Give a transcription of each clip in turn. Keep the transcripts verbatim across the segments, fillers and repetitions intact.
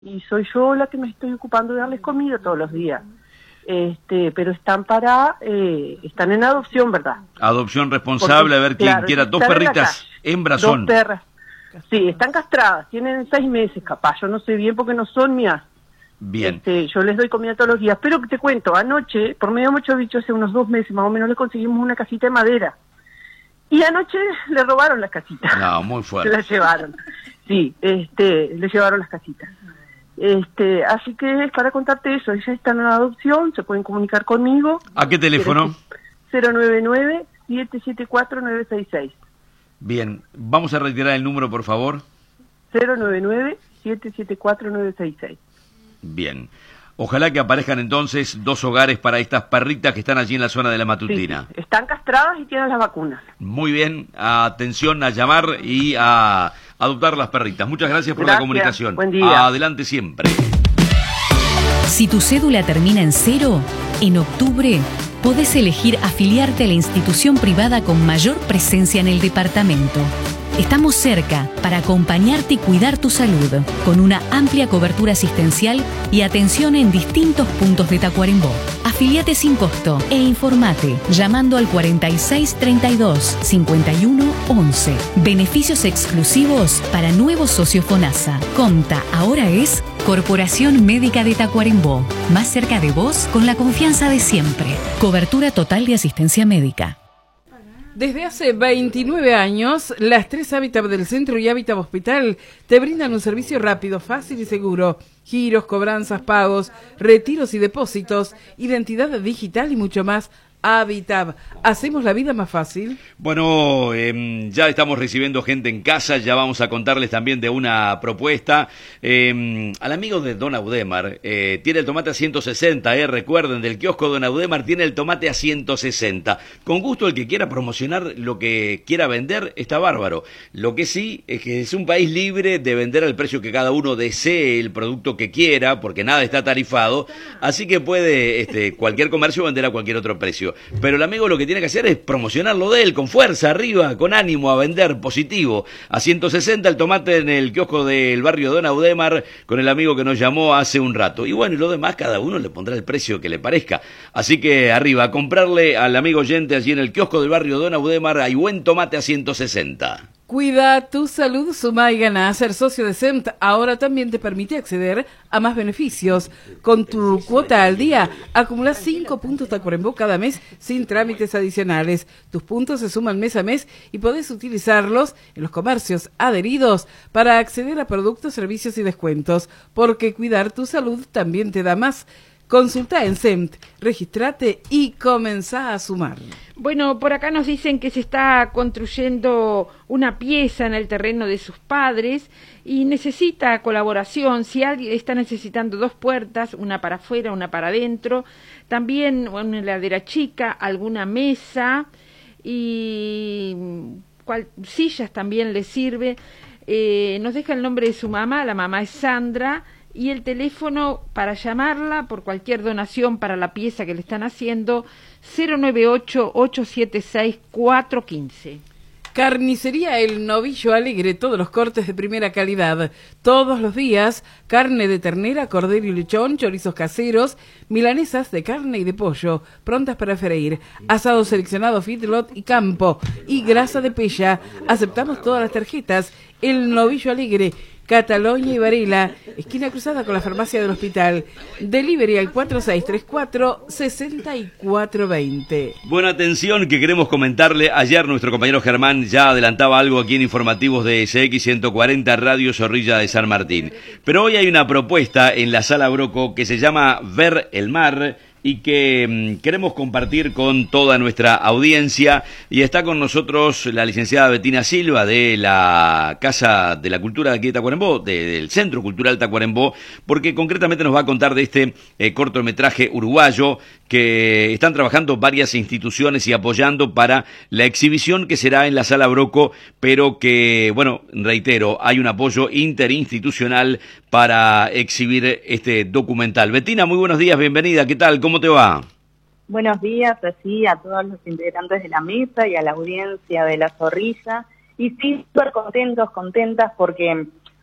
y soy yo la que me estoy ocupando de darles comida todos los días. Este, pero están para, eh, están en adopción, ¿verdad? Adopción responsable, Porque, a ver quién claro, quiera. Dos están en la perritas, calle, hembras dos son. perras. Sí, están castradas, tienen seis meses capaz, yo no sé bien porque no son mías. Bien. Este, yo les doy comida todos los días, pero que te cuento, anoche, por medio de mucho bicho, hace unos dos meses más o menos, le conseguimos una casita de madera. Y anoche le robaron las casitas. No, muy fuerte. Se las llevaron. Sí, este, le llevaron las casitas. Este, así que es para contarte eso, ellas están en adopción, se pueden comunicar conmigo. ¿A qué teléfono? cero nueve nueve, siete siete cuatro, nueve seis seis. Bien, vamos a retirar el número, por favor. cero nueve nueve, siete siete cuatro, nueve seis seis. Bien. Ojalá que aparezcan entonces dos hogares para estas perritas que están allí en la zona de la Matutina. Sí, están castradas y tienen las vacunas. Muy bien, atención a llamar y a adoptar las perritas. Muchas gracias por Gracias. la comunicación. Buen día. Adelante siempre. Si tu cédula termina en cero, en octubre podés elegir afiliarte a la institución privada con mayor presencia en el departamento. Estamos cerca para acompañarte y cuidar tu salud, con una amplia cobertura asistencial y atención en distintos puntos de Tacuarembó. Afiliate sin costo e informate llamando al cuarenta y seis treinta y dos, cincuenta y uno once. Beneficios exclusivos para nuevos socios FONASA. Conta ahora es Corporación Médica de Tacuarembó. Más cerca de vos con la confianza de siempre. Cobertura total de asistencia médica. Desde hace veintinueve años, las tres Hábitat del Centro y Hábitat Hospital te brindan un servicio rápido, fácil y seguro. Giros, cobranzas, pagos, retiros y depósitos, identidad digital y mucho más. Hábitat, ¿hacemos la vida más fácil? Bueno, eh, ya estamos recibiendo gente en casa, ya vamos a contarles también de una propuesta. Eh, al amigo de Don Audemar, eh, tiene el tomate a ciento sesenta, eh, recuerden, del kiosco Don Audemar tiene el tomate a ciento sesenta. Con gusto, el que quiera promocionar lo que quiera vender, está bárbaro. Lo que sí es que es un país libre de vender al precio que cada uno desee el producto que quiera, porque nada está tarifado, así que puede este, cualquier comercio vender a cualquier otro precio. Pero el amigo lo que tiene que hacer es promocionarlo de él, con fuerza, arriba, con ánimo, a vender, positivo. A ciento sesenta el tomate en el kiosco del barrio Don Audemar, con el amigo que nos llamó hace un rato. Y bueno, y lo demás, cada uno le pondrá el precio que le parezca. Así que arriba, a comprarle al amigo oyente allí en el kiosco del barrio Don Audemar, hay buen tomate a ciento sesenta. Cuida tu salud, suma y gana. Ser socio de S E M T ahora también te permite acceder a más beneficios. Con tu cuota al día, acumulas cinco puntos Tacuarembó cada mes sin trámites adicionales. Tus puntos se suman mes a mes y podés utilizarlos en los comercios adheridos para acceder a productos, servicios y descuentos. Porque cuidar tu salud también te da más. Consulta en S E M T, registrate y comenzá a sumar. Bueno, por acá nos dicen que se está construyendo una pieza en el terreno de sus padres y necesita colaboración. Si alguien está necesitando dos puertas, una para afuera, una para adentro, también una heladera chica, alguna mesa y cual, sillas también le sirve. Eh, nos deja el nombre de su mamá, la mamá es Sandra, y el teléfono para llamarla por cualquier donación para la pieza que le están haciendo, cero nueve ocho, ocho siete seis, cuatro uno cinco. Carnicería El Novillo Alegre, todos los cortes de primera calidad. Todos los días, carne de ternera, cordero y lechón, chorizos caseros, milanesas de carne y de pollo, prontas para freír, asado seleccionado feedlot y campo, y grasa de pella. Aceptamos todas las tarjetas. El Novillo Alegre, Cataluña y Varela, esquina cruzada con la farmacia del hospital. Delivery al cuatro seis tres cuatro, seis cuatro dos cero. Buena atención, que queremos comentarle. Ayer nuestro compañero Germán ya adelantaba algo aquí en informativos de S X ciento cuarenta Radio Zorrilla de San Martín. Pero hoy hay una propuesta en la Sala Broco que se llama Ver el Mar, y que mmm, queremos compartir con toda nuestra audiencia, y está con nosotros la licenciada Betina Silva de la Casa de la Cultura de aquí de Tacuarembó, de, del Centro Cultural Tacuarembó, porque concretamente nos va a contar de este eh, cortometraje uruguayo que están trabajando varias instituciones y apoyando para la exhibición que será en la Sala Broco, pero que, bueno, reitero, hay un apoyo interinstitucional para exhibir este documental. Betina, muy buenos días, bienvenida, ¿qué tal? ¿Cómo te va? Buenos días, así a todos los integrantes de la mesa y a la audiencia de La Zorrilla. Y sí, súper contentos, contentas, porque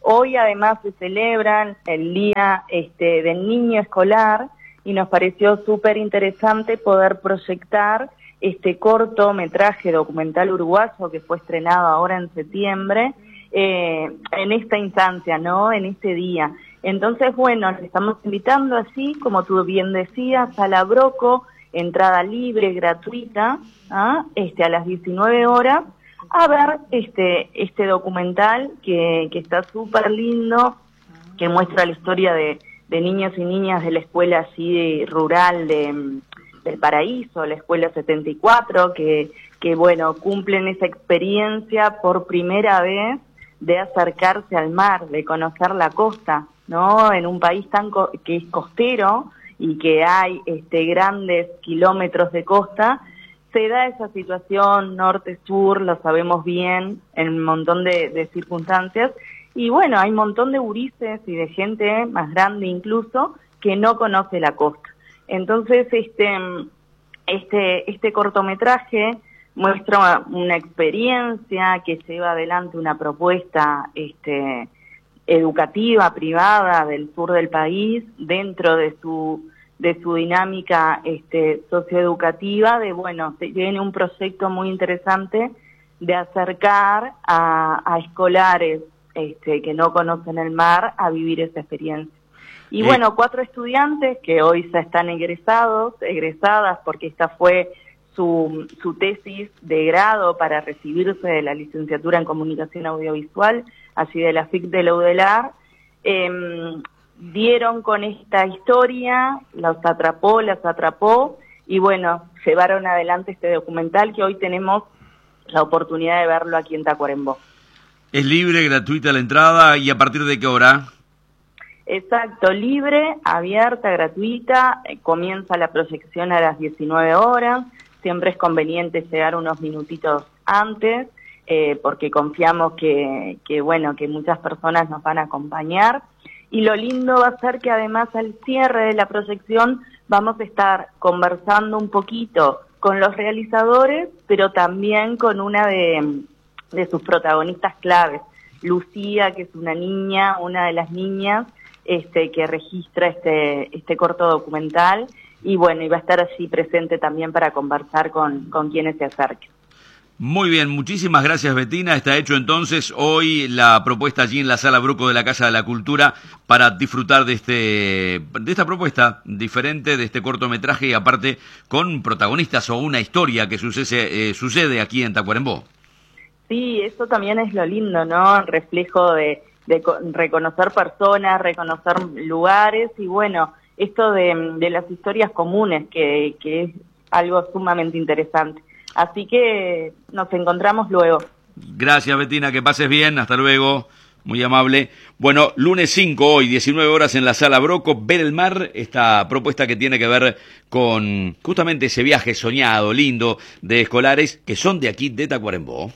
Hoy además se celebran el Día este, del Niño Escolar y nos pareció súper interesante poder proyectar este cortometraje documental uruguayo que fue estrenado ahora en septiembre, eh, en esta instancia, ¿no? En este día. Entonces, bueno, les estamos invitando así, como tú bien decías, a la Broco, entrada libre, gratuita, ¿ah? este, a las diecinueve horas, a ver este, este documental que, que está súper lindo, que muestra la historia de, de niños y niñas de la escuela así de, rural de del Paraíso, la escuela setenta y cuatro, que, que bueno, cumplen esa experiencia por primera vez de acercarse al mar, de conocer la costa, ¿no? En un país tan co que es costero y que hay este grandes kilómetros de costa, se da esa situación norte-sur, lo sabemos bien, en un montón de, de circunstancias, y bueno, hay un montón de gurises y de gente más grande incluso que no conoce la costa. Entonces, este, este, este cortometraje muestra una experiencia que lleva adelante una propuesta este, educativa, privada del sur del país, dentro de su, de su dinámica este, socioeducativa, de, bueno, tiene un proyecto muy interesante de acercar a, a escolares este, que no conocen el mar a vivir esa experiencia. Y eh. bueno, cuatro estudiantes que hoy ya están egresados, egresadas, porque esta fue su, su tesis de grado para recibirse de la licenciatura en Comunicación Audiovisual, así de la F I C de la UDELAR, eh, dieron con esta historia, los atrapó, las atrapó, y bueno, llevaron adelante este documental que hoy tenemos la oportunidad de verlo aquí en Tacuarembó. ¿Es libre, gratuita la entrada y a partir de qué hora? Exacto, libre, abierta, gratuita, eh, comienza la proyección a las diecinueve horas, siempre es conveniente llegar unos minutitos antes, eh, porque confiamos que, que, bueno, que muchas personas nos van a acompañar, y lo lindo va a ser que además al cierre de la proyección vamos a estar conversando un poquito con los realizadores, pero también con una de, de sus protagonistas claves, Lucía, que es una niña, una de las niñas, Este, que registra este, este corto documental, y bueno, y va a estar allí presente también para conversar con, con quienes se acerquen. Muy bien, muchísimas gracias, Betina. Está hecho entonces hoy la propuesta allí en la Sala Broco de la Casa de la Cultura para disfrutar de este de esta propuesta diferente, de este cortometraje, y aparte con protagonistas o una historia que sucede, eh, sucede aquí en Tacuarembó. Sí, eso también es lo lindo, ¿no? El reflejo de de reconocer personas, reconocer lugares, y bueno, esto de, de las historias comunes, que, que es algo sumamente interesante. Así que nos encontramos luego. Gracias, Betina, que pases bien, hasta luego, muy amable. Bueno, lunes cinco, hoy, diecinueve horas en la Sala Broco, Ver el Mar, esta propuesta que tiene que ver con justamente ese viaje soñado, lindo, de escolares que son de aquí, de Tacuarembó.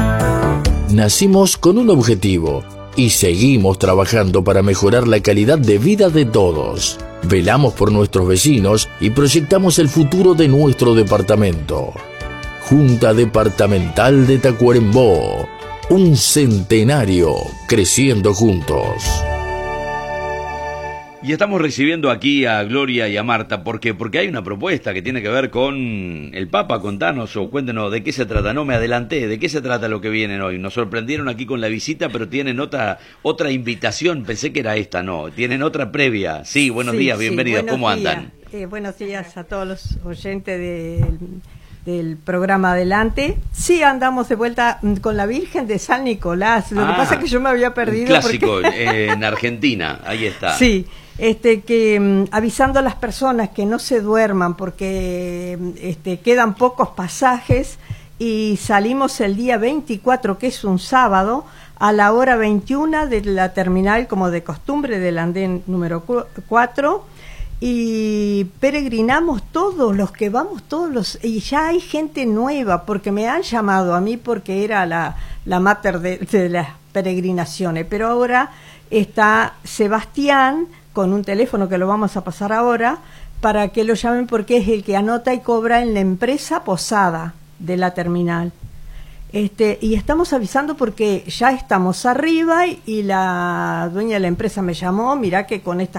Nacimos con un objetivo y seguimos trabajando para mejorar la calidad de vida de todos. Velamos por nuestros vecinos y proyectamos el futuro de nuestro departamento. Junta Departamental de Tacuarembó. Un centenario creciendo juntos. Y estamos recibiendo aquí a Gloria y a Marta. ¿Por qué? Porque hay una propuesta que tiene que ver con el Papa. Contanos o cuéntenos de qué se trata. No me adelanté. ¿De qué se trata lo que vienen hoy? Nos sorprendieron aquí con la visita, pero tienen otra otra invitación. Pensé que era esta, no. Tienen otra previa. Sí, buenos sí, días, sí, bienvenidos. ¿Cómo días. andan? Eh, buenos días a todos los oyentes de, del programa Adelante. Sí, andamos de vuelta con la Virgen de San Nicolás. Lo ah, que pasa es que yo me había perdido. Un clásico porque... eh, en Argentina. Ahí está. Sí. Este, que um, avisando a las personas que no se duerman porque este, quedan pocos pasajes, y salimos el día veinticuatro, que es un sábado, a la hora veintiuna de la terminal, como de costumbre, del andén número cuatro, y peregrinamos todos los que vamos, todos los, y ya hay gente nueva, porque me han llamado a mí porque era la, la mater de, de las peregrinaciones, pero ahora está Sebastián, con un teléfono que lo vamos a pasar ahora, para que lo llamen, porque es el que anota y cobra en la empresa Posada de la terminal. Este, y estamos avisando porque ya estamos arriba y, y la dueña de la empresa me llamó, mirá que con esta